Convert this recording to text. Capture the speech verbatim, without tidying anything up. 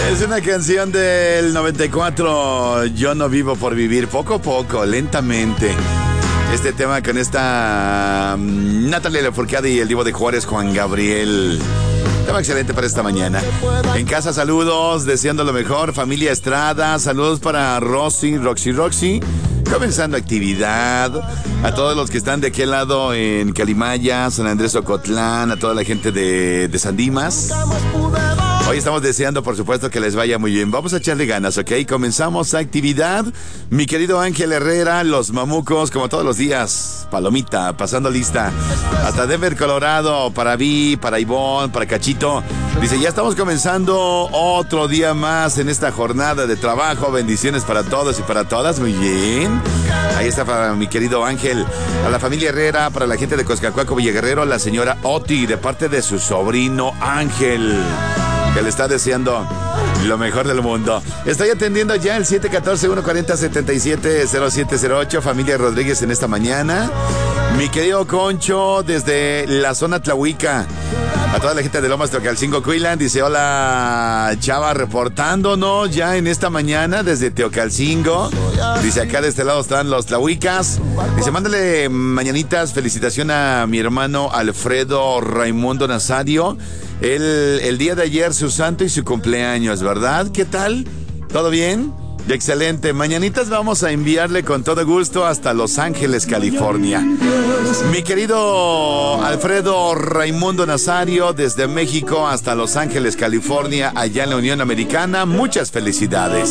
Es una canción del noventa y cuatro, Yo no vivo por vivir, poco a poco, lentamente. Este tema con esta um, Natalia Lafourcade y el Divo de Juárez, Juan Gabriel. Tema excelente para esta mañana. En casa, saludos, deseando lo mejor. Familia Estrada, saludos para Rosy, Roxy, Roxy. Comenzando actividad. A todos los que están de aquel lado en Calimaya, San Andrés Ocotlán, a toda la gente de, de San Dimas. Hoy estamos deseando, por supuesto, que les vaya muy bien. Vamos a echarle ganas, ¿ok? Comenzamos actividad. Mi querido Ángel Herrera, los mamucos, como todos los días. Palomita, pasando lista. Hasta Denver, Colorado, para Vi, para Ivonne, para Cachito. Dice, ya estamos comenzando otro día más en esta jornada de trabajo. Bendiciones para todos y para todas. Muy bien. Ahí está para mi querido Ángel. A la familia Herrera, para la gente de Coscacuaco, Villaguerrero, la señora Oti, de parte de su sobrino Ángel, que le está deseando lo mejor del mundo. Estoy atendiendo ya el siete uno cuatro, uno cuatro cero, siete siete cero siete cero ocho. Familia Rodríguez en esta mañana. Mi querido Concho desde la zona Tlahuica. A toda la gente de Lomas Teocalcingo, Cuilan. Dice, hola Chava, reportándonos ya en esta mañana desde Teocalcingo. Dice, acá de este lado están los Tlahuicas. Dice, mándale mañanitas, felicitación a mi hermano Alfredo Raimundo Nazario. El, el día de ayer su santo y su cumpleaños, ¿verdad? ¿Qué tal? ¿Todo bien? Excelente. Mañanitas vamos a enviarle con todo gusto hasta Los Ángeles, California. Mi querido Alfredo Raimundo Nazario, desde México hasta Los Ángeles, California, allá en la Unión Americana. Muchas felicidades.